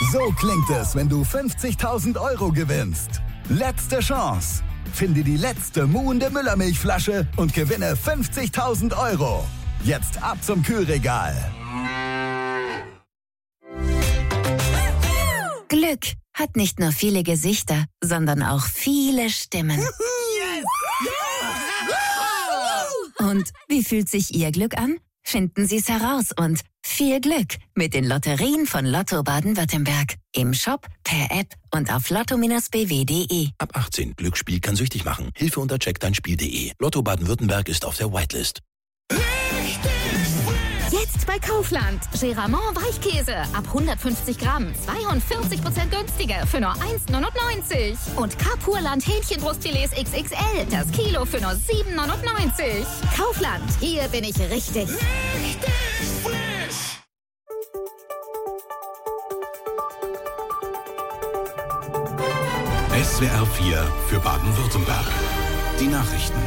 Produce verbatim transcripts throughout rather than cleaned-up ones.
So klingt es, wenn du fünfzigtausend Euro gewinnst. Letzte Chance. Finde die letzte muhende Müllermilchflasche und gewinne fünfzigtausend Euro. Jetzt ab zum Kühlregal. Glück hat nicht nur viele Gesichter, sondern auch viele Stimmen. Und wie fühlt sich Ihr Glück an? Finden Sie es heraus und viel Glück mit den Lotterien von Lotto Baden-Württemberg. Im Shop, per App und auf lotto Bindestrich b w punkt de. Ab achtzehn. Glücksspiel kann süchtig machen. Hilfe unter check dein Spiel punkt de. Lotto Baden-Württemberg ist auf der Whitelist. Jetzt bei Kaufland. Geramont Weichkäse ab hundertfünfzig Gramm. zweiundvierzig Prozent günstiger für nur eins neunundneunzig. Und Kapurland Hähnchenbrustfilets X X L. Das Kilo für nur sieben neunundneunzig. Kaufland. Hier bin ich richtig. Richtig frisch. S W R vier für Baden-Württemberg. Die Nachrichten.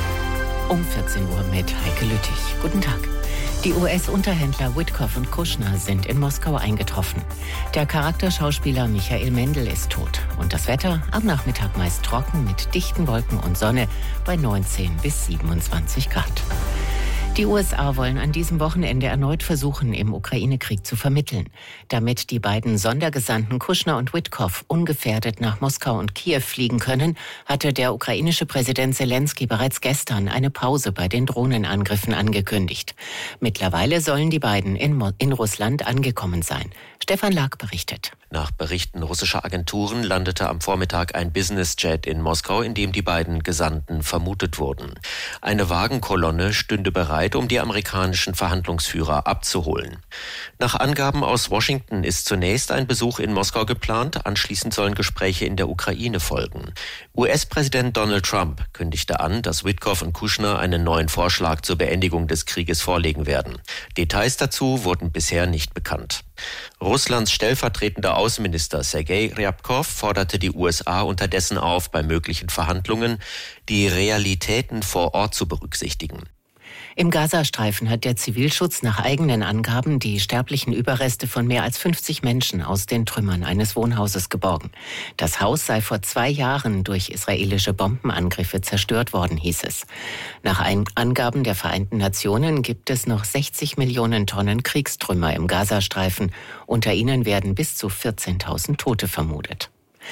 Um vierzehn Uhr mit Heike Lüttich. Guten Tag. Die U S-Unterhändler Witkoff und Kushner sind in Moskau eingetroffen. Der Charakterschauspieler Michael Mendl ist tot. Und das Wetter am Nachmittag meist trocken mit dichten Wolken und Sonne bei neunzehn bis siebenundzwanzig Grad. Die U S A wollen an diesem Wochenende erneut versuchen, im Ukraine-Krieg zu vermitteln. Damit die beiden Sondergesandten Kushner und Witkoff ungefährdet nach Moskau und Kiew fliegen können, hatte der ukrainische Präsident Zelensky bereits gestern eine Pause bei den Drohnenangriffen angekündigt. Mittlerweile sollen die beiden in, Mo- in Russland angekommen sein. Stefan Lag berichtet. Nach Berichten russischer Agenturen landete am Vormittag ein Businessjet in Moskau, in dem die beiden Gesandten vermutet wurden. Eine Wagenkolonne stünde bereit, um die amerikanischen Verhandlungsführer abzuholen. Nach Angaben aus Washington ist zunächst ein Besuch in Moskau geplant, anschließend sollen Gespräche in der Ukraine folgen. U S-Präsident Donald Trump kündigte an, dass Witkoff und Kushner einen neuen Vorschlag zur Beendigung des Krieges vorlegen werden. Details dazu wurden bisher nicht bekannt. Russlands stellvertretender Außenminister Sergei Ryabkov forderte die U S A unterdessen auf, bei möglichen Verhandlungen die Realitäten vor Ort zu berücksichtigen. Im Gazastreifen hat der Zivilschutz nach eigenen Angaben die sterblichen Überreste von mehr als fünfzig Menschen aus den Trümmern eines Wohnhauses geborgen. Das Haus sei vor zwei Jahren durch israelische Bombenangriffe zerstört worden, hieß es. Nach Angaben der Vereinten Nationen gibt es noch sechzig Millionen Tonnen Kriegstrümmer im Gazastreifen. Unter ihnen werden bis zu vierzehntausend Tote vermutet.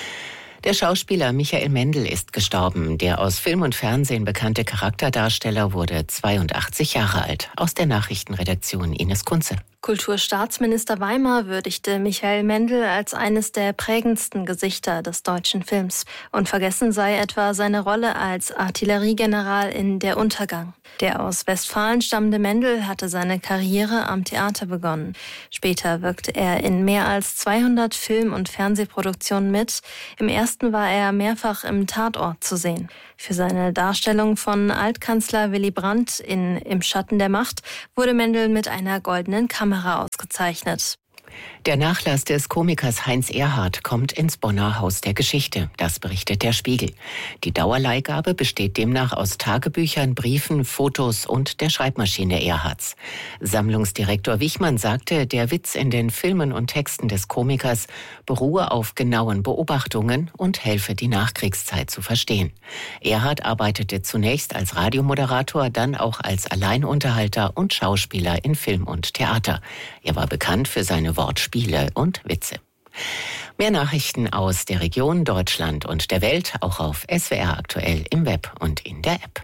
Der Schauspieler Michael Mendl ist gestorben. Der aus Film und Fernsehen bekannte Charakterdarsteller wurde zweiundachtzig Jahre alt. Aus der Nachrichtenredaktion Ines Kunze. Kulturstaatsminister Weimar würdigte Michael Mendl als eines der prägendsten Gesichter des deutschen Films. Unvergessen sei etwa seine Rolle als Artilleriegeneral in Der Untergang. Der aus Westfalen stammende Mendl hatte seine Karriere am Theater begonnen. Später wirkte er in mehr als zweihundert Film- und Fernsehproduktionen mit. Im ersten war er mehrfach im Tatort zu sehen. Für seine Darstellung von Altkanzler Willy Brandt in Im Schatten der Macht wurde Mendl mit einer goldenen Kamera ausgezeichnet. Der Nachlass des Komikers Heinz Erhardt kommt ins Bonner Haus der Geschichte. Das berichtet der Spiegel. Die Dauerleihgabe besteht demnach aus Tagebüchern, Briefen, Fotos und der Schreibmaschine Erhardts. Sammlungsdirektor Wichmann sagte, der Witz in den Filmen und Texten des Komikers beruhe auf genauen Beobachtungen und helfe, die Nachkriegszeit zu verstehen. Erhardt arbeitete zunächst als Radiomoderator, dann auch als Alleinunterhalter und Schauspieler in Film und Theater. Er war bekannt für seine Wortspiele und Witze. Mehr Nachrichten aus der Region, Deutschland und der Welt auch auf S W R aktuell im Web und in der App.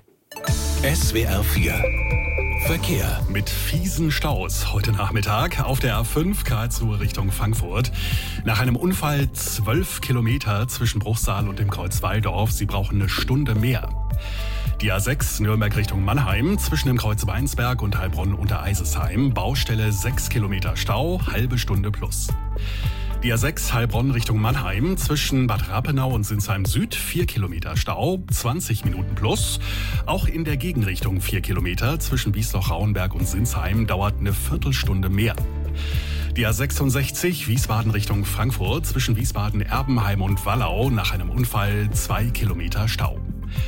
S W R vier Verkehr. Mit fiesen Staus heute Nachmittag auf der A fünf Karlsruhe Richtung Frankfurt. Nach einem Unfall zwölf Kilometer zwischen Bruchsal und dem Kreuz Walldorf. Sie brauchen eine Stunde mehr. Die A sechs Nürnberg Richtung Mannheim zwischen dem Kreuz Weinsberg und Heilbronn unter Eisesheim. Baustelle sechs Kilometer Stau, halbe Stunde plus. Die A sechs Heilbronn Richtung Mannheim zwischen Bad Rappenau und Sinsheim Süd vier Kilometer Stau, zwanzig Minuten plus. Auch in der Gegenrichtung vier Kilometer zwischen Biesloch-Rauenberg und Sinsheim dauert eine Viertelstunde mehr. Die A sechsundsechzig Wiesbaden Richtung Frankfurt zwischen Wiesbaden, Erbenheim und Wallau nach einem Unfall zwei Kilometer Stau.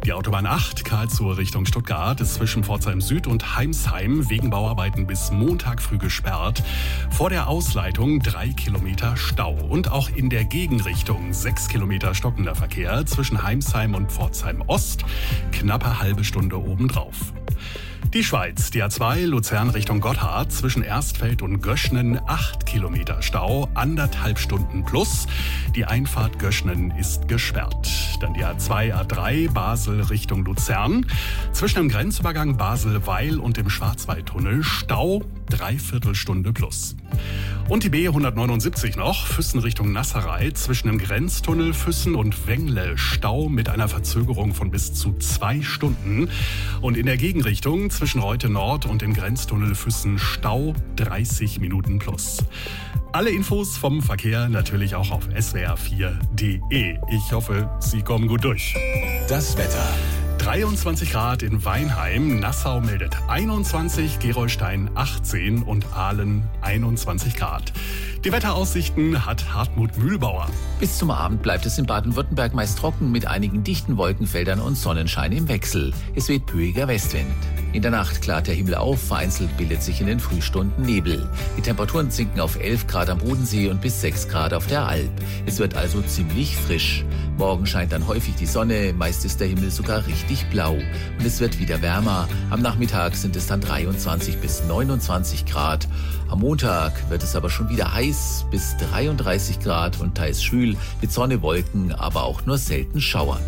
Die Autobahn acht, Karlsruhe Richtung Stuttgart, ist zwischen Pforzheim Süd und Heimsheim wegen Bauarbeiten bis Montag früh gesperrt. Vor der Ausleitung drei Kilometer Stau. Und auch in der Gegenrichtung sechs Kilometer stockender Verkehr zwischen Heimsheim und Pforzheim Ost. Knappe halbe Stunde obendrauf. Die Schweiz, die A zwei Luzern Richtung Gotthard, zwischen Erstfeld und Göschnen acht Kilometer Stau, anderthalb Stunden plus. Die Einfahrt Göschnen ist gesperrt. Dann die A zwei A drei Basel Richtung Luzern, zwischen dem Grenzübergang Basel-Weil und dem Schwarzwaldtunnel Stau, dreiviertel Stunde plus. Und die B hundertneunundsiebzig noch, Füssen Richtung Nasserei, zwischen dem Grenztunnel Füssen und Wengle Stau mit einer Verzögerung von bis zu zwei Stunden. Und in der Gegenrichtung zwischen Reute Nord und dem Grenztunnel Füssen Stau, dreißig Minuten plus. Alle Infos vom Verkehr natürlich auch auf S W R vier Punkt D E. Ich hoffe, Sie kommen gut durch. Das Wetter. dreiundzwanzig Grad in Weinheim, Nassau meldet einundzwanzig, Gerolstein achtzehn und Aalen einundzwanzig Grad. Die Wetteraussichten hat Hartmut Mühlbauer. Bis zum Abend bleibt es in Baden-Württemberg meist trocken mit einigen dichten Wolkenfeldern und Sonnenschein im Wechsel. Es weht böiger Westwind. In der Nacht klart der Himmel auf, vereinzelt bildet sich in den Frühstunden Nebel. Die Temperaturen sinken auf elf Grad am Bodensee und bis sechs Grad auf der Alp. Es wird also ziemlich frisch. Morgen scheint dann häufig die Sonne, meist ist der Himmel sogar richtig blau. Und es wird wieder wärmer. Am Nachmittag sind es dann dreiundzwanzig bis neunundzwanzig Grad. Am Montag wird es aber schon wieder heiß, bis dreiunddreißig Grad und teils schwül, mit Sonne, Wolken, aber auch nur selten Schauern.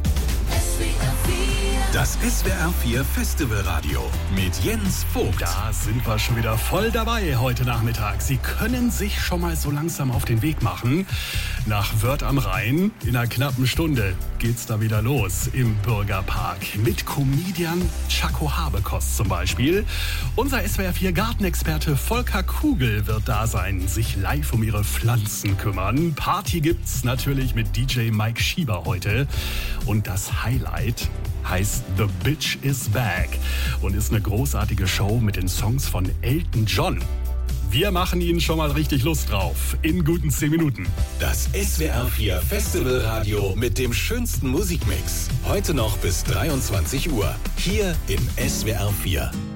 Das S W R vier Festivalradio mit Jens Vogt. Da sind wir schon wieder voll dabei heute Nachmittag. Sie können sich schon mal so langsam auf den Weg machen. Nach Wörth am Rhein, in einer knappen Stunde, geht's da wieder los im Bürgerpark. Mit Comedian Chaco Habekost zum Beispiel. Unser S W R vier Gartenexperte Volker Kugel wird da sein, sich live um ihre Pflanzen kümmern. Party gibt's natürlich mit D J Mike Schieber heute. Und das Highlight heißt The Bitch is Back und ist eine großartige Show mit den Songs von Elton John. Wir machen Ihnen schon mal richtig Lust drauf. In guten zehn Minuten. Das S W R vier Festivalradio mit dem schönsten Musikmix. Heute noch bis dreiundzwanzig Uhr. Hier im S W R vier.